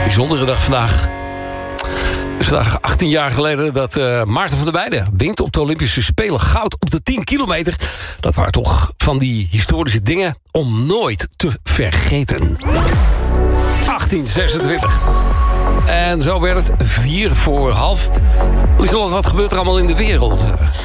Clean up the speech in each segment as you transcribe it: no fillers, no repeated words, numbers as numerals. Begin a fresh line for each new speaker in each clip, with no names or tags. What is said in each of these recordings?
Bijzondere dag vandaag. Het is vandaag 18 jaar geleden dat Maarten van der Weijden wint op de Olympische Spelen goud op de 10 kilometer. Dat waren toch van die historische dingen om nooit te vergeten. 1826. En zo werd het 4:04. Lieselot, wat gebeurt er allemaal in de wereld?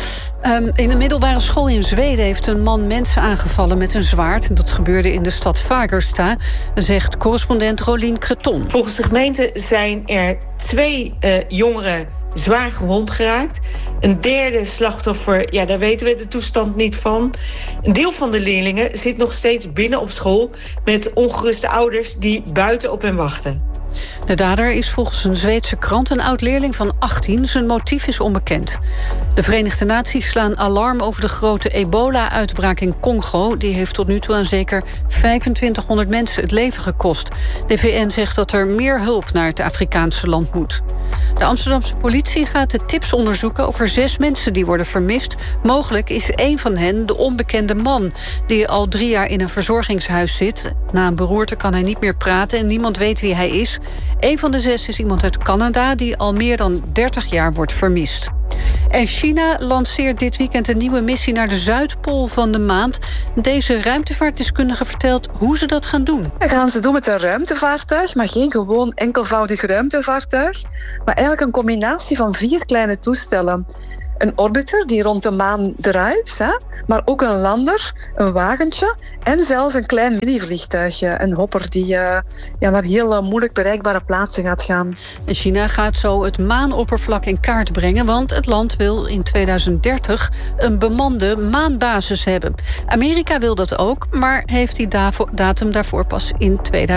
In een middelbare school in Zweden heeft een man mensen aangevallen met een zwaard. En dat gebeurde in de stad Fagersta, zegt correspondent Rolien Creton.
Volgens de gemeente zijn er 2 jongeren zwaar gewond geraakt. Een derde slachtoffer, ja, daar weten we de toestand niet van. Een deel van de leerlingen zit nog steeds binnen op school met ongeruste ouders die buiten op hen wachten.
De dader is volgens een Zweedse krant een oud-leerling van 18. Zijn motief is onbekend. De Verenigde Naties slaan alarm over de grote ebola-uitbraak in Congo. Die heeft tot nu toe aan zeker 2500 mensen het leven gekost. De VN zegt dat er meer hulp naar het Afrikaanse land moet. De Amsterdamse politie gaat de tips onderzoeken over 6 mensen die worden vermist. Mogelijk is één van hen de onbekende man die al 3 jaar in een verzorgingshuis zit. Na een beroerte kan hij niet meer praten en niemand weet wie hij is. Een van de 6 is iemand uit Canada die al meer dan 30 jaar wordt vermist. En China lanceert dit weekend een nieuwe missie naar de Zuidpool van de maan. Deze ruimtevaartdeskundige vertelt hoe ze dat gaan doen.
Dat gaan ze doen met een ruimtevaartuig, maar geen gewoon enkelvoudig ruimtevaartuig. Maar eigenlijk een combinatie van 4 kleine toestellen. Een orbiter die rond de maan draait, maar ook een lander, een wagentje en zelfs een klein mini-vliegtuigje, een hopper die naar heel moeilijk bereikbare plaatsen gaat gaan.
En China gaat zo het maanoppervlak in kaart brengen, want het land wil in 2030 een bemande maanbasis hebben. Amerika wil dat ook, maar heeft die datum daarvoor pas in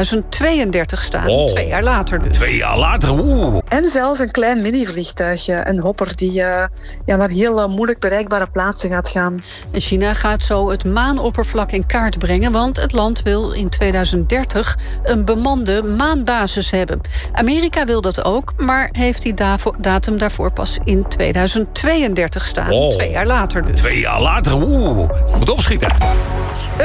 2032 staan.
Oh,
2 jaar later dus.
2 jaar later, oeh.
En zelfs een klein mini-vliegtuigje, een hopper die naar heel moeilijk bereikbare plaatsen gaat gaan.
En China gaat zo het maanoppervlak in kaart brengen, want het land wil in 2030 een bemande maanbasis hebben. Amerika wil dat ook, maar heeft die datum daarvoor pas in 2032 staan.
Oh.
2 jaar later dus.
2 jaar later, oeh. Moet opschieten.